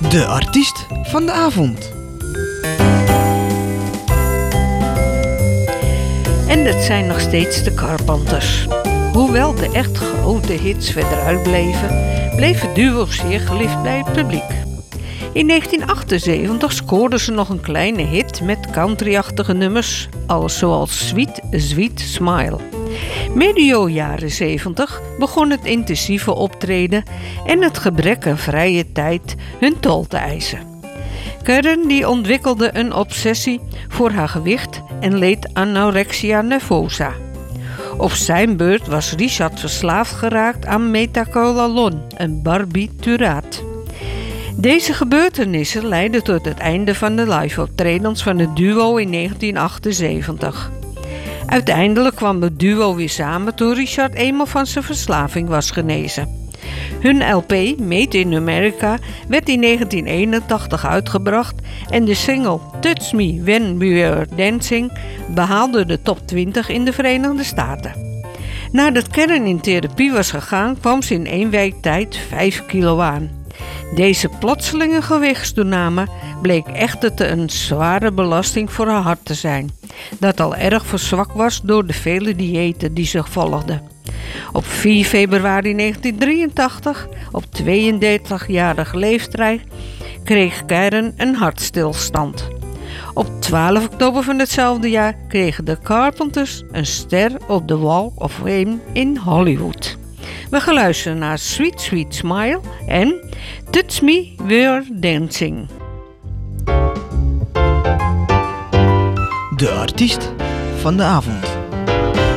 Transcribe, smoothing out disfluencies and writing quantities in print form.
De artiest van de avond. En dat zijn nog steeds de Carpenters. Hoewel de echt grote hits verder uitbleven, bleef het duo zeer geliefd bij het publiek. In 1978 scoorden ze nog een kleine hit met country-achtige nummers, zoals Sweet Sweet Smile. Medio jaren 70 begon het intensieve optreden en het gebrek aan vrije tijd hun tol te eisen. Karen die ontwikkelde een obsessie voor haar gewicht en leed aan anorexia nervosa. Op zijn beurt was Richard verslaafd geraakt aan methaqualon, een barbituraat. Deze gebeurtenissen leidden tot het einde van de live-optredens van het duo in 1978. Uiteindelijk kwam het duo weer samen toen Richard eenmaal van zijn verslaving was genezen. Hun LP, Made in America, werd in 1981 uitgebracht en de single Touch Me When We Are Dancing behaalde de top 20 in de Verenigde Staten. Nadat Karen in therapie was gegaan, kwam ze in 1 week tijd 5 kilo aan. Deze plotselinge gewichtstoename bleek echter een zware belasting voor haar hart te zijn, dat al erg verzwakt was door de vele diëten die zich volgden. Op 4 februari 1983, op 32-jarige leeftijd, kreeg Karen een hartstilstand. Op 12 oktober van hetzelfde jaar kregen de Carpenters een ster op de Walk of Fame in Hollywood. We gaan luisteren naar Sweet Sweet Smile en Touch Me We're Dancing. De artiest van de avond.